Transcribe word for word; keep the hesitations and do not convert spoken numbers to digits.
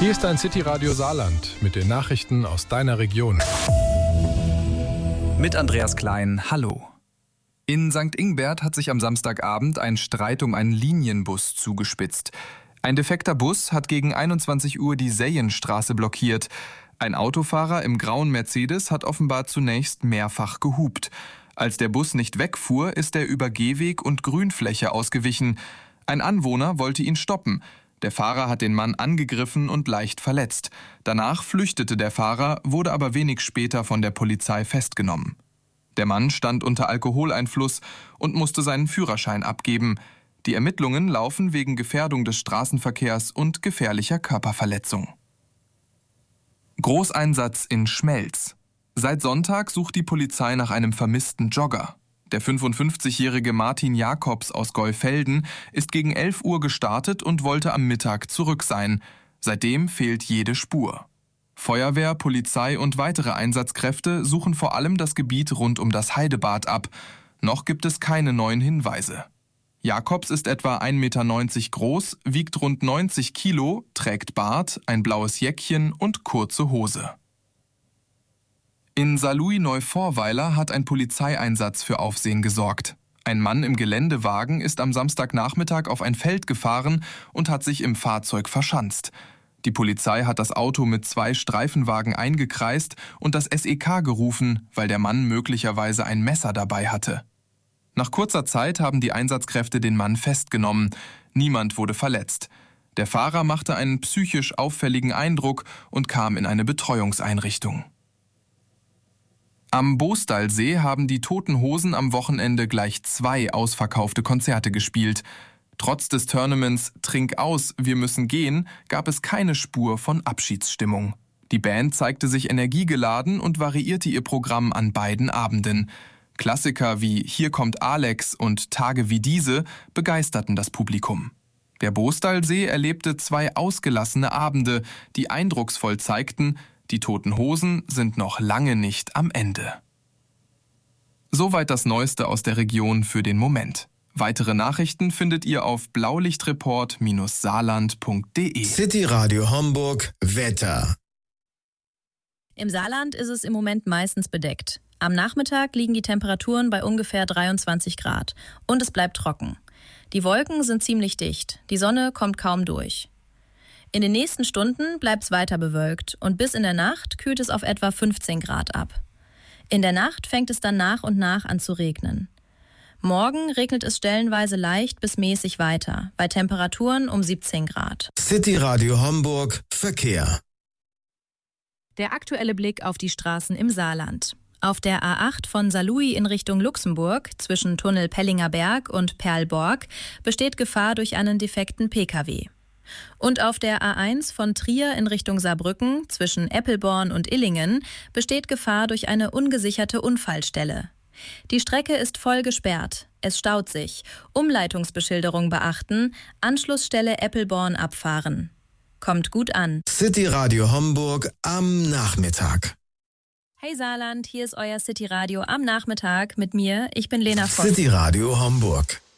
Hier ist dein City-Radio Saarland mit den Nachrichten aus deiner Region. Mit Andreas Klein, hallo. In Sankt Ingbert hat sich am Samstagabend ein Streit um einen Linienbus zugespitzt. Ein defekter Bus hat gegen einundzwanzig Uhr die Seyenstraße blockiert. Ein Autofahrer im grauen Mercedes hat offenbar zunächst mehrfach gehupt. Als der Bus nicht wegfuhr, ist er über Gehweg und Grünfläche ausgewichen. Ein Anwohner wollte ihn stoppen. Der Fahrer hat den Mann angegriffen und leicht verletzt. Danach flüchtete der Fahrer, wurde aber wenig später von der Polizei festgenommen. Der Mann stand unter Alkoholeinfluss und musste seinen Führerschein abgeben. Die Ermittlungen laufen wegen Gefährdung des Straßenverkehrs und gefährlicher Körperverletzung. Großeinsatz in Schmelz. Seit Sonntag sucht die Polizei nach einem vermissten Jogger. Der fünfundfünfzigjährige Martin Jakobs aus Geufelden ist gegen elf Uhr gestartet und wollte am Mittag zurück sein. Seitdem fehlt jede Spur. Feuerwehr, Polizei und weitere Einsatzkräfte suchen vor allem das Gebiet rund um das Heidebad ab. Noch gibt es keine neuen Hinweise. Jakobs ist etwa ein Meter neunzig groß, wiegt rund neunzig Kilo, trägt Bart, ein blaues Jäckchen und kurze Hose. In Saarlouis-Neuvorweiler hat ein Polizeieinsatz für Aufsehen gesorgt. Ein Mann im Geländewagen ist am Samstagnachmittag auf ein Feld gefahren und hat sich im Fahrzeug verschanzt. Die Polizei hat das Auto mit zwei Streifenwagen eingekreist und das S E K gerufen, weil der Mann möglicherweise ein Messer dabei hatte. Nach kurzer Zeit haben die Einsatzkräfte den Mann festgenommen. Niemand wurde verletzt. Der Fahrer machte einen psychisch auffälligen Eindruck und kam in eine Betreuungseinrichtung. Am Boostalsee haben die Toten Hosen am Wochenende gleich zwei ausverkaufte Konzerte gespielt. Trotz des Tournaments Trink aus, wir müssen gehen, gab es keine Spur von Abschiedsstimmung. Die Band zeigte sich energiegeladen und variierte ihr Programm an beiden Abenden. Klassiker wie Hier kommt Alex und Tage wie diese begeisterten das Publikum. Der Boostalsee erlebte zwei ausgelassene Abende, die eindrucksvoll zeigten, die Toten Hosen sind noch lange nicht am Ende. Soweit das Neueste aus der Region für den Moment. Weitere Nachrichten findet ihr auf blaulichtreport Bindestrich saarland Punkt de. City Radio Homburg Wetter. Im Saarland ist es im Moment meistens bedeckt. Am Nachmittag liegen die Temperaturen bei ungefähr dreiundzwanzig Grad und es bleibt trocken. Die Wolken sind ziemlich dicht, die Sonne kommt kaum durch. In den nächsten Stunden bleibt es weiter bewölkt und bis in der Nacht kühlt es auf etwa fünfzehn Grad ab. In der Nacht fängt es dann nach und nach an zu regnen. Morgen regnet es stellenweise leicht bis mäßig weiter, bei Temperaturen um siebzehn Grad. City Radio Homburg Verkehr. Der aktuelle Blick auf die Straßen im Saarland. Auf der A acht von Saarlouis in Richtung Luxemburg zwischen Tunnel Pellinger Berg und Perlborg besteht Gefahr durch einen defekten P K W. Und auf der A eins von Trier in Richtung Saarbrücken zwischen Eppelborn und Illingen besteht Gefahr durch eine ungesicherte Unfallstelle. Die Strecke ist voll gesperrt. Es staut sich. Umleitungsbeschilderung beachten. Anschlussstelle Eppelborn abfahren. Kommt gut an. City Radio Homburg am Nachmittag. Hey Saarland, hier ist euer City Radio am Nachmittag mit mir. Ich bin Lena Voss. City Radio Homburg.